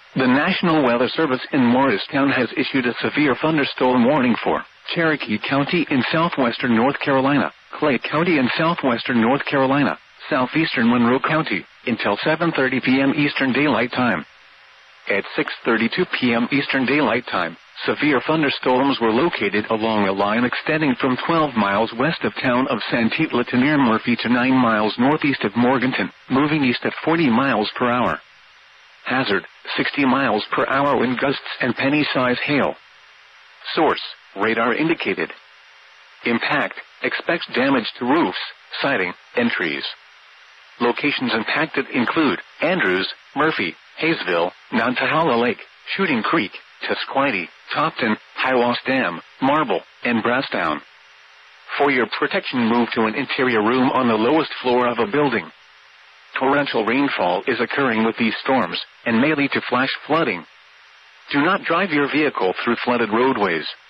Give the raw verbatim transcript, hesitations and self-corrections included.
The National Weather Service in Morristown has issued a severe thunderstorm warning for Cherokee County in southwestern North Carolina, Clay County in southwestern North Carolina, southeastern Monroe County, until seven thirty p.m. Eastern Daylight Time. At six thirty-two p.m. Eastern Daylight Time, severe thunderstorms were located along a line extending from twelve miles west of town of Santitla to near Murphy to nine miles northeast of Morganton, moving east at forty miles per hour. Hazard, sixty miles per hour wind gusts and penny-size hail. Source, radar indicated. Impact, expects damage to roofs, siding, and trees. Locations impacted include Andrews, Murphy, Hayesville, Nantahala Lake, Shooting Creek, Tusquity, Topton, Hiwass Dam, Marble, and Brasstown. For your protection, move to an interior room on the lowest floor of a building. Torrential rainfall is occurring with these storms and may lead to flash flooding. Do not drive your vehicle through flooded roadways.